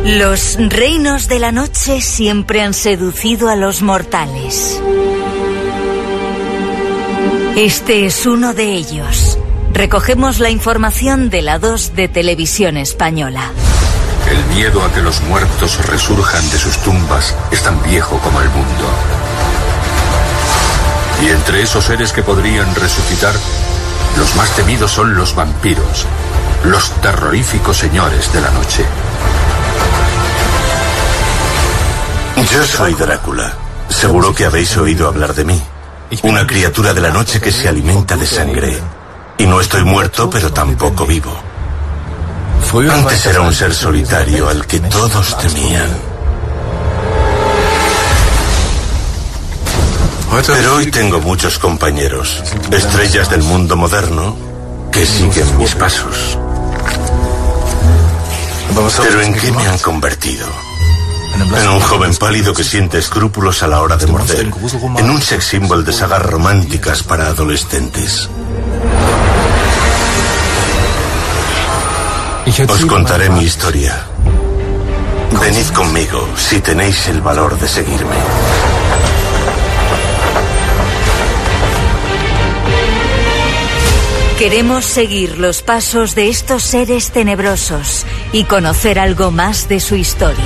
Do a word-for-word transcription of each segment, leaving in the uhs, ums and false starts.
Los reinos de la noche siempre han seducido a los mortales. Este es uno de ellos. Recogemos la información de la dos de Televisión Española. El miedo a que los muertos resurjan de sus tumbas es tan viejo como el mundo. Y entre esos seres que podrían resucitar, los más temidos son los vampiros, los terroríficos señores de la noche. Yo soy Drácula. Seguro que habéis oído hablar de mí. Una criatura de la noche que se alimenta de sangre. Y no estoy muerto, pero tampoco vivo. Antes era un ser solitario al que todos temían. Pero hoy tengo muchos compañeros, estrellas del mundo moderno, que siguen mis pasos. ¿Pero en qué me han convertido? En un joven pálido que siente escrúpulos a la hora de morder. En un sex symbol de sagas románticas para adolescentes. Os contaré mi historia. Venid conmigo si tenéis el valor de seguirme. Queremos seguir los pasos de estos seres tenebrosos y conocer algo más de su historia.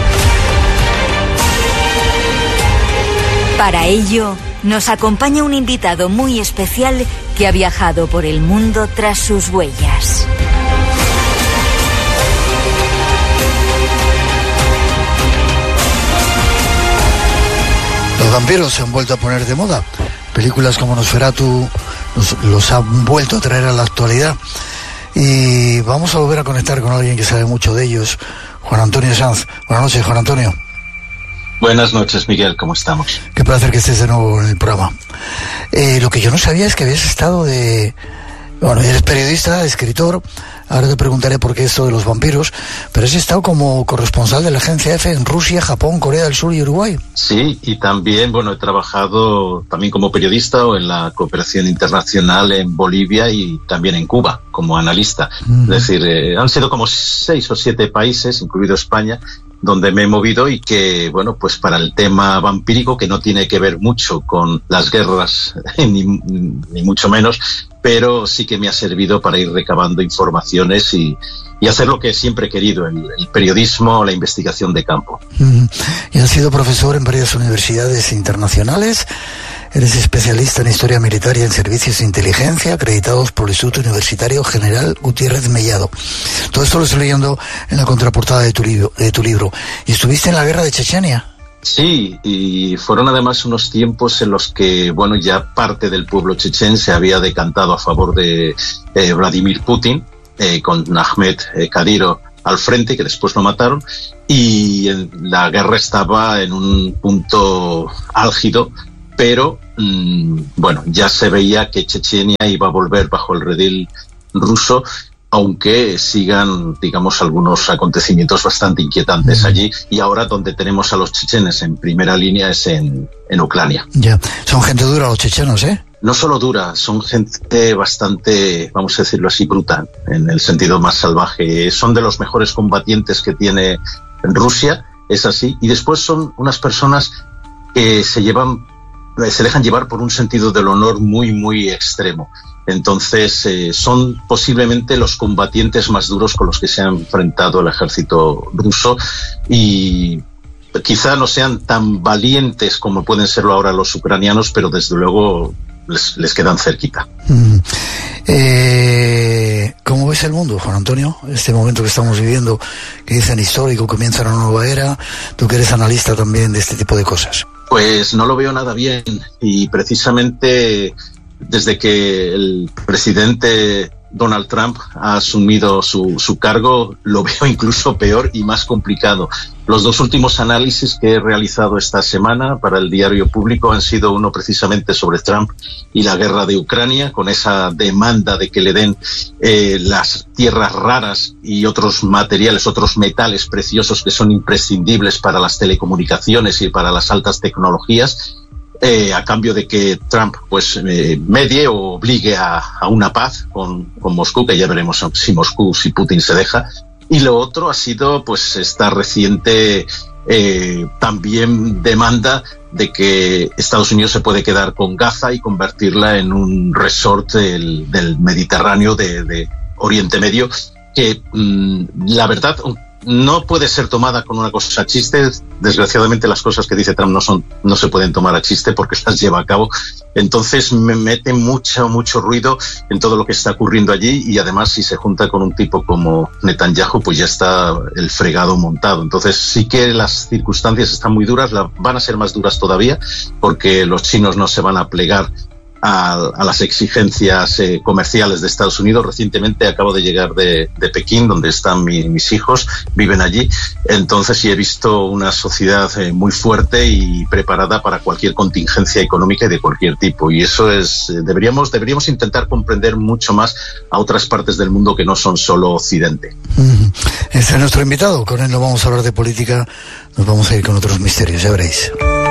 Para ello, nos acompaña un invitado muy especial que ha viajado por el mundo tras sus huellas. Los vampiros se han vuelto a poner de moda. Películas como Nosferatu los, los han vuelto a traer a la actualidad. Y vamos a volver a conectar con alguien que sabe mucho de ellos, Juan Antonio Sanz. Buenas noches, Juan Antonio. Buenas noches, Miguel, ¿cómo estamos? Qué placer que estés de nuevo en el programa. Eh, lo que yo no sabía es que habías estado de... Bueno, eres periodista, escritor, ahora te preguntaré por qué esto de los vampiros, pero has estado como corresponsal de la agencia EFE en Rusia, Japón, Corea del Sur y Uruguay. Sí, y también, bueno, he trabajado también como periodista o en la cooperación internacional en Bolivia y también en Cuba como analista. Mm. Es decir, eh, han sido como seis o siete países, incluido España, donde me he movido y que, bueno, pues para el tema vampírico, que no tiene que ver mucho con las guerras, ni, ni mucho menos, pero sí que me ha servido para ir recabando informaciones y, y hacer lo que siempre he querido, el, el periodismo, la investigación de campo. Mm. Y has sido profesor en varias universidades internacionales. Eres especialista en historia militar y en servicios de inteligencia, acreditados por el Instituto Universitario General Gutiérrez Mellado. Todo esto lo estoy leyendo en la contraportada de tu libro. De tu libro. ¿Y estuviste en la guerra de Chechenia? Sí, y fueron además unos tiempos en los que, bueno, ya parte del pueblo chechén se había decantado a favor de eh, Vladimir Putin, eh, con Ahmed eh, Kadyrov al frente, que después lo mataron, y en, la guerra estaba en un punto álgido, pero mmm, bueno, ya se veía que Chechenia iba a volver bajo el redil ruso, aunque sigan, digamos, algunos acontecimientos bastante inquietantes mm. allí, y ahora donde tenemos a los chechenes en primera línea es en, en Ucrania. Ya, son gente dura los chechenos, ¿eh? No solo dura, son gente bastante, vamos a decirlo así, brutal, en el sentido más salvaje. Son de los mejores combatientes que tiene Rusia, es así, y después son unas personas que se llevan se dejan llevar por un sentido del honor muy, muy extremo. Entonces, eh, son posiblemente los combatientes más duros con los que se ha enfrentado el ejército ruso y quizá no sean tan valientes como pueden serlo ahora los ucranianos, pero desde luego les, les quedan cerquita. Mm. Eh, ¿Cómo ves el mundo, Juan Antonio? Este momento que estamos viviendo, que dicen histórico, comienza una nueva era, tú que eres analista también de este tipo de cosas. Pues no lo veo nada bien y precisamente desde que el presidente Donald Trump ha asumido su, su cargo lo veo incluso peor y más complicado. Los dos últimos análisis que he realizado esta semana para el Diario Público han sido uno precisamente sobre Trump y la guerra de Ucrania, con esa demanda de que le den eh, las tierras raras y otros materiales, otros metales preciosos que son imprescindibles para las telecomunicaciones y para las altas tecnologías, eh, a cambio de que Trump pues eh, medie o obligue a, a una paz con, con Moscú, que ya veremos si Moscú, si Putin se deja. Y lo otro ha sido pues esta reciente eh, también demanda de que Estados Unidos se puede quedar con Gaza y convertirla en un resort del, del Mediterráneo, de, de Oriente Medio, que mmm, la verdad no puede ser tomada con una cosa a chiste. Desgraciadamente las cosas que dice Trump no son, no se pueden tomar a chiste porque las lleva a cabo. Entonces me mete mucho, mucho ruido en todo lo que está ocurriendo allí, y además si se junta con un tipo como Netanyahu, pues ya está el fregado montado. Entonces sí que las circunstancias están muy duras, la, van a ser más duras todavía, porque los chinos no se van a plegar A, a las exigencias eh, comerciales de Estados Unidos. Recientemente acabo de llegar de, de Pekín, donde están mi, mis hijos, viven allí. Entonces sí he visto una sociedad eh, muy fuerte y preparada para cualquier contingencia económica y de cualquier tipo. Y eso es, eh, deberíamos, deberíamos intentar comprender mucho más a otras partes del mundo que no son solo Occidente. Mm. Este es nuestro invitado, con él no vamos a hablar de política, nos vamos a ir con otros misterios, ya veréis.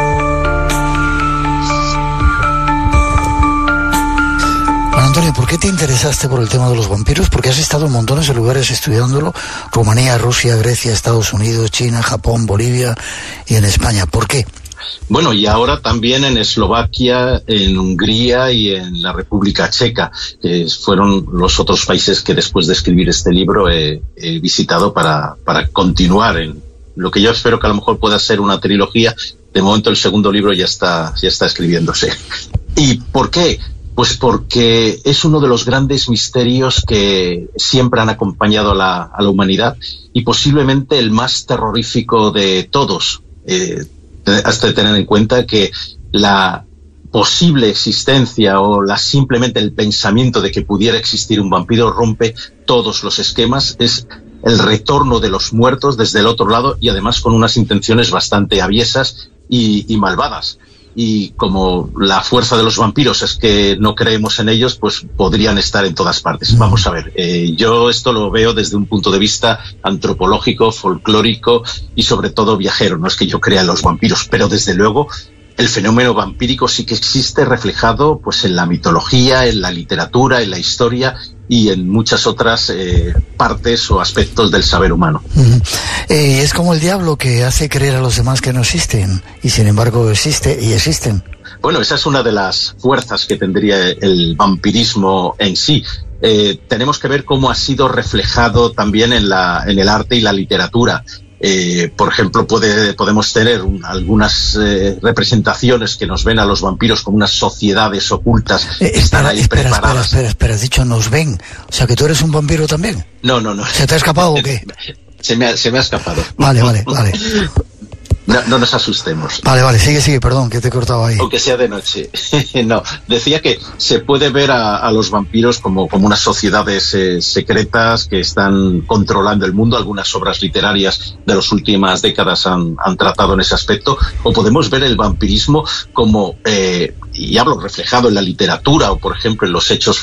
Antonio, ¿por qué te interesaste por el tema de los vampiros? Porque has estado en montones de lugares estudiándolo: Rumanía, Rusia, Grecia, Estados Unidos, China, Japón, Bolivia y en España. ¿Por qué? Bueno, y ahora también en Eslovaquia, en Hungría y en la República Checa, que fueron los otros países que después de escribir este libro he, he visitado para, para continuar en lo que yo espero que a lo mejor pueda ser una trilogía. De momento el segundo libro ya está, ya está escribiéndose. ¿Y por qué? Pues porque es uno de los grandes misterios que siempre han acompañado a la, a la humanidad, y posiblemente el más terrorífico de todos. Eh, hasta de tener en cuenta que la posible existencia o la simplemente el pensamiento de que pudiera existir un vampiro rompe todos los esquemas. Es el retorno de los muertos desde el otro lado, y además con unas intenciones bastante aviesas y, y malvadas. Y como la fuerza de los vampiros es que no creemos en ellos, pues podrían estar en todas partes. Vamos a ver, eh, yo esto lo veo desde un punto de vista antropológico, folclórico y sobre todo viajero. No es que yo crea en los vampiros, pero desde luego el fenómeno vampírico sí que existe, reflejado pues en la mitología, en la literatura, en la historia y en muchas otras eh, partes o aspectos del saber humano. Uh-huh. Eh, es como el diablo, que hace creer a los demás que no existen, y sin embargo existe y existen. Bueno, esa es una de las fuerzas que tendría el vampirismo en sí. Eh, tenemos que ver cómo ha sido reflejado también en, la, en el arte y la literatura. Eh, por ejemplo, puede, podemos tener un, algunas eh, representaciones que nos ven a los vampiros como unas sociedades ocultas que eh, espera, están ahí espera, preparadas. Espera, espera, espera, has dicho nos ven. O sea, que tú eres un vampiro también. No, no, no. ¿Se te ha escapado o qué? Se me ha, se me ha escapado. Vale, vale, vale. No, no nos asustemos. Vale, vale, sigue, sigue, perdón, que te he cortado ahí. Aunque sea de noche. No, decía que se puede ver a, a los vampiros como, como unas sociedades eh, secretas que están controlando el mundo. Algunas obras literarias de las últimas décadas han, han tratado en ese aspecto. O podemos ver el vampirismo como, eh, y hablo reflejado en la literatura o, por ejemplo, en los hechos